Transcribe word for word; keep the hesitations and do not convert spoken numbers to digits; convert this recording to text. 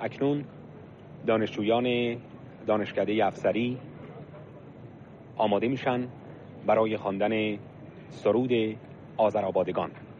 اکنون دانشجویان دانشکده افسری آماده میشن برای خواندن سرود آذرآبادگان.